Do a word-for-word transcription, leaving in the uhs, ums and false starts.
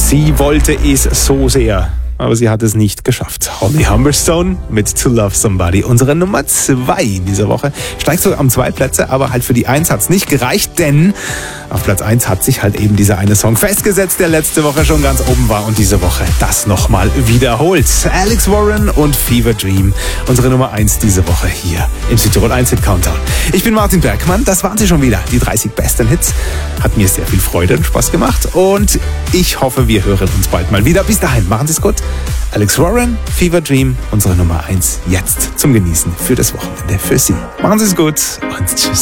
Sie wollte es so sehr, aber sie hat es nicht geschafft. Holly Humberstone mit To Love Somebody. Unsere Nummer zwei in dieser Woche. Steigt sogar um zwei Plätze, aber halt für die eins hat es nicht gereicht, denn auf Platz eins hat sich halt eben dieser eine Song festgesetzt, der letzte Woche schon ganz oben war und diese Woche das nochmal wiederholt. Alex Warren und Fever Dream. Unsere Nummer eins diese Woche hier im Südtirol eins Hit Countdown. Ich bin Martin Bergmann, das waren sie schon wieder. Die dreißig besten Hits. Hat mir sehr viel Freude und Spaß gemacht und ich hoffe, wir hören uns bald mal wieder. Bis dahin, machen Sie es gut. Alex Warren, Fever Dream, unsere Nummer eins jetzt zum Genießen für das Wochenende für Sie. Machen Sie es gut und tschüss.